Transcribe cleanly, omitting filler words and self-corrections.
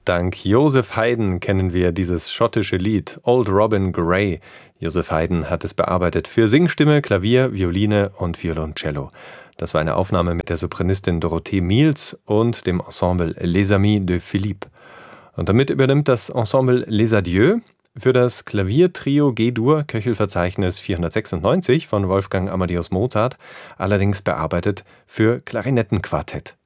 Dank Joseph Haydn kennen wir dieses schottische Lied Old Robin Gray. Joseph Haydn hat es bearbeitet für Singstimme, Klavier, Violine und Violoncello. Das war eine Aufnahme mit der Sopranistin Dorothee Miels und dem Ensemble Les Amis de Philippe. Und damit übernimmt das Ensemble Les Adieux für das Klaviertrio G-Dur Köchelverzeichnis 496 von Wolfgang Amadeus Mozart, allerdings bearbeitet für Klarinettenquartett.